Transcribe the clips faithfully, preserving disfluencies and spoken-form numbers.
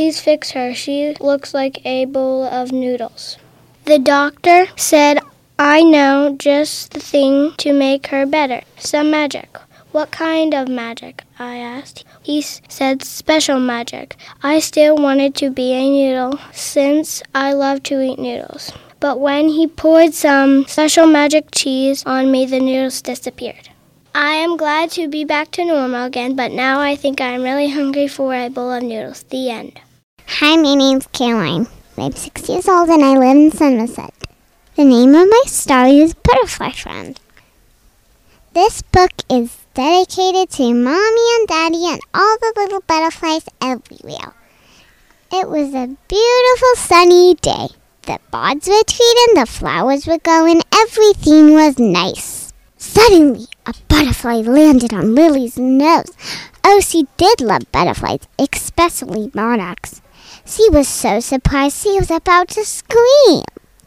Please fix her. She looks like a bowl of noodles. The doctor said, I know just the thing to make her better. Some magic. What kind of magic? I asked. He said special magic. I still wanted to be a noodle since I love to eat noodles. But when he poured some special magic cheese on me, the noodles disappeared. I am glad to be back to normal again, but now I think I am really hungry for a bowl of noodles. The end. Hi, my name's Caroline. I'm six years old and I live in Somerset. The name of my story is Butterfly Friend. This book is dedicated to Mommy and Daddy and all the little butterflies everywhere. It was a beautiful sunny day. The birds were tweeting, the flowers were going, everything was nice. Suddenly, a butterfly landed on Lily's nose. Oh, she did love butterflies, especially monarchs. She was so surprised she was about to scream.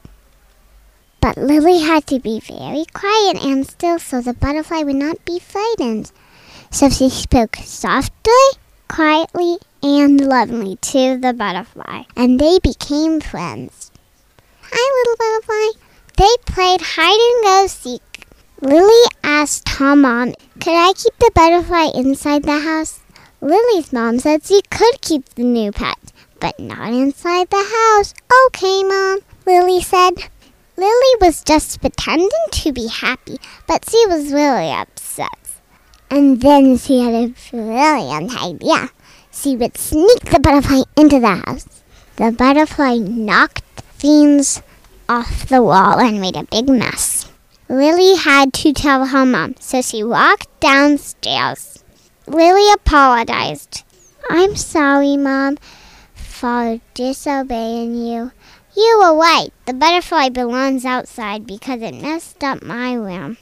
But Lily had to be very quiet and still so the butterfly would not be frightened. So she spoke softly, quietly, and lovingly to the butterfly, and they became friends. Hi, little butterfly. They played hide and go seek. Lily asked her mom, could I keep the butterfly inside the house? Lily's mom said she could keep the new pet, but not inside the house. Okay, Mom, Lily said. Lily was just pretending to be happy, but she was really upset. And then she had a brilliant idea. She would sneak the butterfly into the house. The butterfly knocked things off the wall and made a big mess. Lily had to tell her mom, so she walked downstairs. Lily apologized. I'm sorry, Mom, for disobeying you. You were right. The butterfly belongs outside because it messed up my room.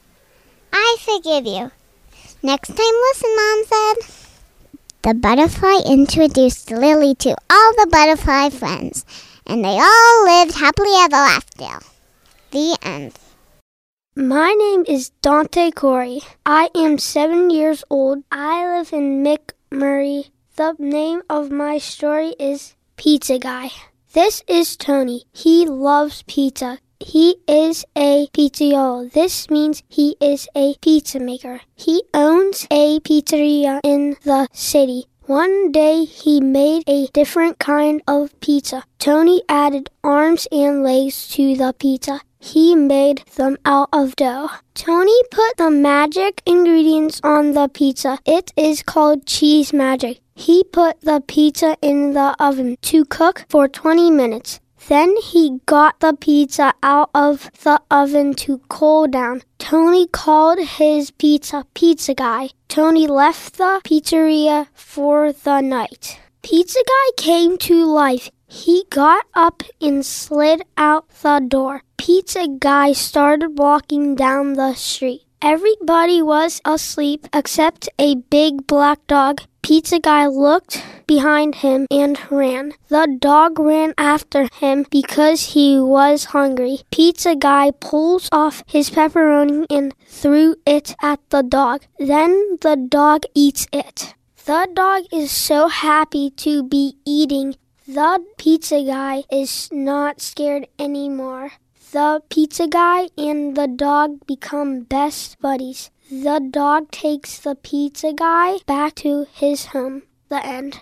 I forgive you. Next time, listen, Mom said. The butterfly introduced Lily to all the butterfly friends, and they all lived happily ever after. The end. My name is Dante Corey. I am seven years old. I live in McMurray. The name of my story is Pizza Guy. This is Tony. He loves pizza. He is a pizzaiolo. This means he is a pizza maker. He owns a pizzeria in the city. One day he made a different kind of pizza. Tony added arms and legs to the pizza. He made them out of dough. Tony put the magic ingredients on the pizza. It is called cheese magic. He put the pizza in the oven to cook for twenty minutes. Then he got the pizza out of the oven to cool down. Tony called his pizza Pizza Guy. Tony left the pizzeria for the night. Pizza Guy came to life. He got up and slid out the door. Pizza Guy started walking down the street. Everybody was asleep except a big black dog. Pizza Guy looked behind him and ran. The dog ran after him because he was hungry. Pizza Guy pulls off his pepperoni and threw it at the dog. Then the dog eats it. The dog is so happy to be eating. The Pizza Guy is not scared anymore. The Pizza Guy and the dog become best buddies. The dog takes the Pizza Guy back to his home. The end.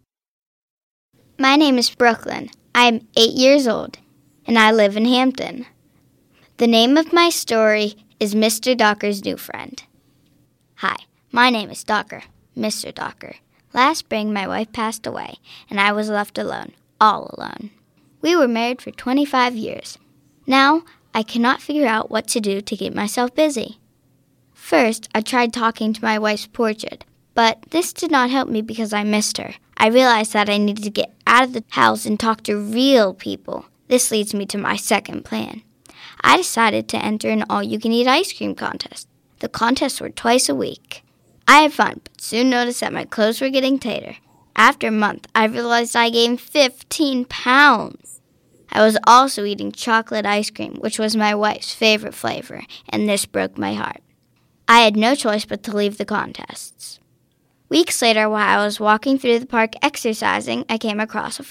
My name is Brooklyn. I'm eight years old, and I live in Hampton. The name of my story is Mister Docker's New Friend. Hi, my name is Docker, Mister Docker. Last spring, my wife passed away, and I was left alone, all alone. We were married for twenty-five years. Now, I cannot figure out what to do to keep myself busy. First, I tried talking to my wife's portrait, but this did not help me because I missed her. I realized that I needed to get out of the house and talk to real people. This leads me to my second plan. I decided to enter an all-you-can-eat ice cream contest. The contests were twice a week. I had fun, but soon noticed that my clothes were getting tighter. After a month, I realized I gained fifteen pounds. I was also eating chocolate ice cream, which was my wife's favorite flavor, and this broke my heart. I had no choice but to leave the contests. Weeks later, while I was walking through the park exercising, I came across a